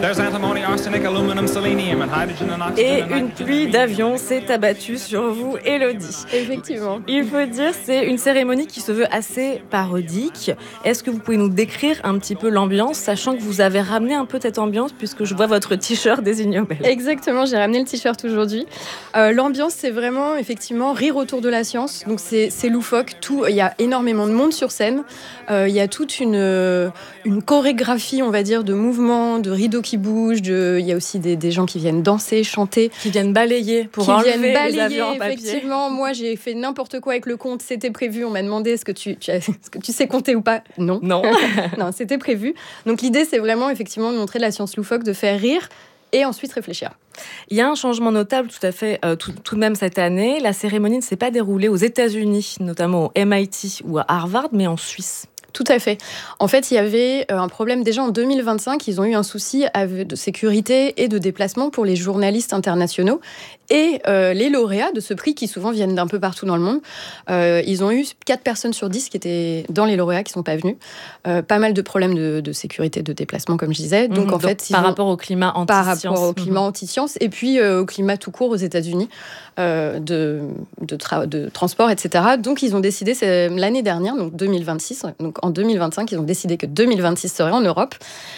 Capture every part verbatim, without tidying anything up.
Et une pluie d'avions s'est abattue sur vous, Élodie. Effectivement. Il faut dire, c'est une cérémonie qui se veut assez parodique. Est-ce que vous pouvez nous décrire un petit peu l'ambiance, sachant que vous avez ramené un peu cette ambiance, puisque je vois votre t-shirt des Ignobels. Exactement, j'ai ramené le t-shirt aujourd'hui. Euh, l'ambiance, c'est vraiment, effectivement, rire autour de la science. Donc, c'est, c'est loufoque. Tout, il y a énormément de monde sur scène. Euh, il y a toute une, une chorégraphie, on va dire, de mouvements, de rideaux qui bougent. De, il y a aussi des, des gens qui viennent danser, chanter. Qui viennent balayer pour qui enlever viennent balayer, les avions en papier. Effectivement, moi, j'ai fait n'importe quoi avec le compte. C'était prévu. On m'a demandé est-ce que tu, tu, est-ce que tu sais compter ou pas. Non. Non. Non, c'était prévu. Donc, l'idée, c'est vraiment, effectivement, de montrer de la science loufoque, de faire rire et ensuite réfléchir. Il y a un changement notable tout à fait, euh, tout, tout de même cette année. La cérémonie ne s'est pas déroulée aux États-Unis, notamment au M I T ou à Harvard, mais en Suisse. Tout à fait. En fait, il y avait un problème déjà en deux mille vingt-cinq. Ils ont eu un souci de sécurité et de déplacement pour les journalistes internationaux et euh, les lauréats de ce prix qui souvent viennent d'un peu partout dans le monde. Euh, ils ont eu quatre personnes sur dix qui étaient dans les lauréats qui ne sont pas venus. Euh, pas mal de problèmes de, de sécurité, de déplacement, comme je disais. Donc, mmh, en donc, fait, par rapport au climat anti-science. Par rapport au climat mmh. anti-science et puis euh, au climat tout court aux États-Unis euh, de, de, tra- de transport, et cetera. Donc, ils ont décidé, c'est l'année dernière, donc deux mille vingt-six, donc en deux mille vingt-cinq, ils ont décidé que deux mille vingt-six serait en Europe.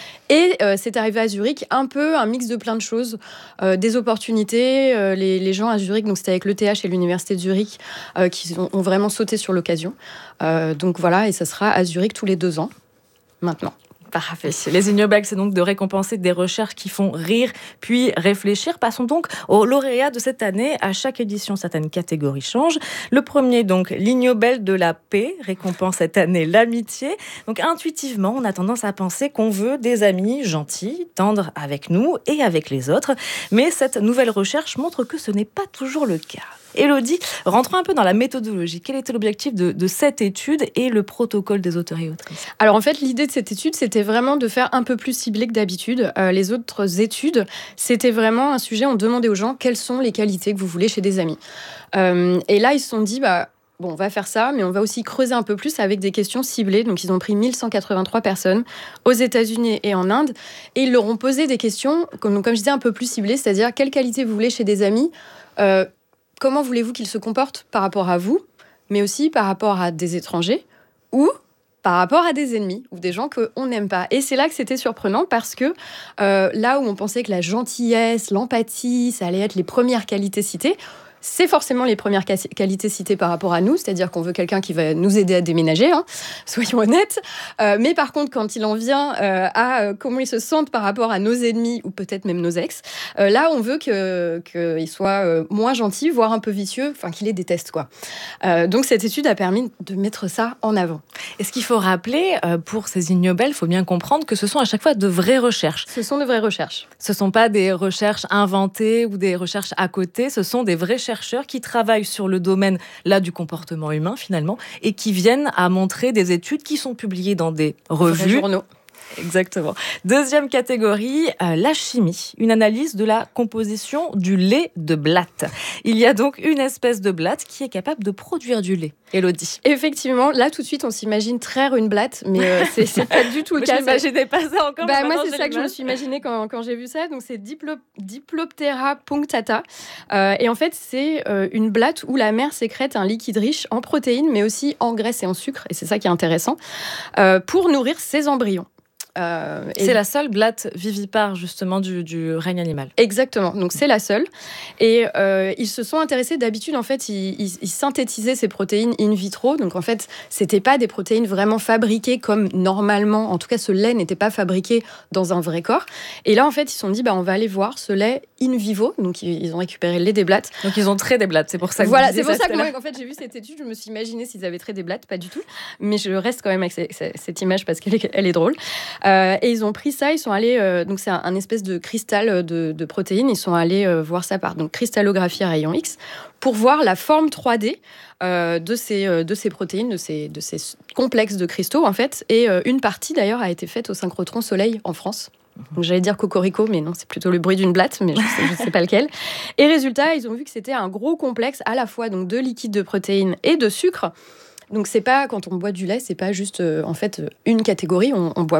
Et euh, c'est arrivé à Zurich, un peu un mix de plein de choses, euh, des opportunités. Euh, les, les gens à Zurich, donc c'était avec l'E T H et l'Université de Zurich, euh, qui ont, ont vraiment sauté sur l'occasion. Euh, donc voilà, et ça sera à Zurich tous les deux ans, maintenant. Parfait. Les Ignobels, c'est donc de récompenser des recherches qui font rire puis réfléchir. Passons donc aux lauréats de cette année. À chaque édition, certaines catégories changent. Le premier, donc, l'Ignobel de la paix, récompense cette année l'amitié. Donc, intuitivement, on a tendance à penser qu'on veut des amis gentils, tendres avec nous et avec les autres. Mais cette nouvelle recherche montre que ce n'est pas toujours le cas. Élodie, rentrons un peu dans la méthodologie. Quel était l'objectif de, de cette étude et le protocole des auteurs et autrices ? Alors en fait, l'idée de cette étude, c'était vraiment de faire un peu plus ciblé que d'habitude. Euh, les autres études, c'était vraiment un sujet, on demandait aux gens quelles sont les qualités que vous voulez chez des amis. Euh, et là, ils se sont dit, bah, bon, on va faire ça, mais on va aussi creuser un peu plus avec des questions ciblées. Donc ils ont pris mille cent quatre-vingt-trois personnes aux États-Unis et en Inde, et ils leur ont posé des questions, comme, comme je disais, un peu plus ciblées, c'est-à-dire quelles qualités vous voulez chez des amis, euh, comment voulez-vous qu'ils se comportent par rapport à vous, mais aussi par rapport à des étrangers ou par rapport à des ennemis ou des gens qu'on n'aime pas. Et c'est là que c'était surprenant parce que euh, là où on pensait que la gentillesse, l'empathie, ça allait être les premières qualités citées, c'est forcément les premières qualités citées par rapport à nous, c'est-à-dire qu'on veut quelqu'un qui va nous aider à déménager, hein, soyons honnêtes. Euh, mais par contre, quand il en vient euh, à euh, comment ils se sentent par rapport à nos ennemis ou peut-être même nos ex, euh, là, on veut que, qu'il soit euh, moins gentil, voire un peu vicieux, enfin qu'il les déteste, quoi. Euh, donc cette étude a permis de mettre ça en avant. Et ce qu'il faut rappeler, euh, pour ces Ignobels, il faut bien comprendre que ce sont à chaque fois de vraies recherches. Ce sont de vraies recherches. Ce ne sont pas des recherches inventées ou des recherches à côté, ce sont des vraies chercheurs qui travaillent sur le domaine là du comportement humain finalement et qui viennent à montrer des études qui sont publiées dans des revues. Des journaux. Exactement. Deuxième catégorie, euh, la chimie. Une analyse de la composition du lait de blatte. Il y a donc une espèce de blatte qui est capable de produire du lait. Élodie. Effectivement, là tout de suite on s'imagine traire une blatte, mais euh, c'est, c'est pas du tout le cas. Je n'imaginais pas ça encore. Bah, moi c'est ça que je me suis imaginé quand, quand j'ai vu ça. Donc c'est Diplo, Diploptera punctata. Euh, et en fait c'est euh, une blatte où la mère sécrète un liquide riche en protéines, mais aussi en graisse et en sucre. Et c'est ça qui est intéressant, euh, pour nourrir ses embryons. Euh, c'est et... la seule blatte vivipare justement du, du règne animal. Exactement, donc c'est la seule. Et euh, ils se sont intéressés, d'habitude en fait, ils, ils, ils synthétisaient ces protéines in vitro. Donc en fait, c'était pas des protéines vraiment fabriquées comme normalement. En tout cas, ce lait n'était pas fabriqué dans un vrai corps. Et là en fait, ils se sont dit, bah on va aller voir ce lait in vivo. Donc ils ont récupéré le lait des blattes. Donc ils ont trait des blattes. C'est pour ça que voilà, vous c'est pour ça ça que moi, en fait, j'ai vu cette étude, je me suis imaginé s'ils avaient trait des blattes, pas du tout. Mais je reste quand même avec ces, ces, cette image parce qu'elle est, elle est drôle. Euh, et ils ont pris ça, ils sont allés, euh, donc c'est un, un espèce de cristal de, de protéines, ils sont allés euh, voir ça par donc, cristallographie à rayon X pour voir la forme trois D euh, de, ces, euh, de ces protéines, de ces, de ces complexes de cristaux en fait. Et euh, une partie d'ailleurs a été faite au synchrotron Soleil en France. Donc, j'allais dire cocorico, mais non, c'est plutôt le bruit d'une blatte, mais je ne sais, sais pas lequel. Et résultat, ils ont vu que c'était un gros complexe à la fois donc, de liquide de protéines et de sucre. Donc c'est pas, quand on boit du lait, c'est pas juste euh, en fait une catégorie, on, on boit